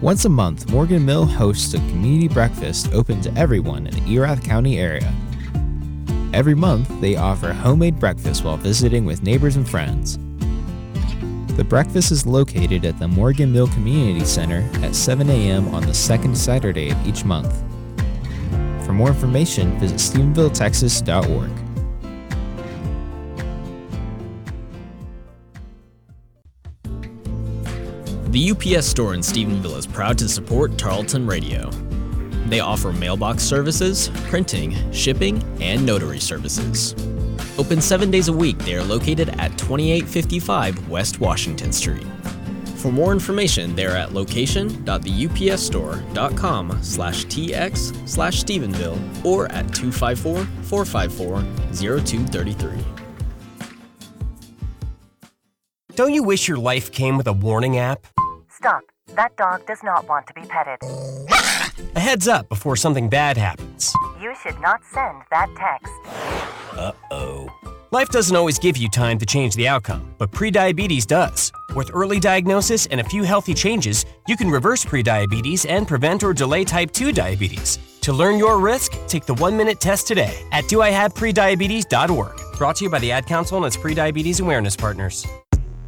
Once a month, Morgan Mill hosts a community breakfast open to everyone in the Erath County area. Every month, they offer homemade breakfast while visiting with neighbors and friends. The breakfast is located at the Morgan Mill Community Center at 7 a.m. on the second Saturday of each month. For more information, visit StephenvilleTexas.org. The UPS store in Stephenville is proud to support Tarleton Radio. They offer mailbox services, printing, shipping, and notary services. Open 7 days a week, they are located at 2855 West Washington Street. For more information, they are at location.theupsstore.com/tx/Stephenville or at 254-454-0233. Don't you wish your life came with a warning app? Stop. That dog does not want to be petted. A heads up before something bad happens. You should not send that text. Uh-oh. Life doesn't always give you time to change the outcome, but prediabetes does. With early diagnosis and a few healthy changes, you can reverse prediabetes and prevent or delay type 2 diabetes. To learn your risk, take the 1-minute test today at doihaveprediabetes.org. Brought to you by the Ad Council and its prediabetes awareness partners.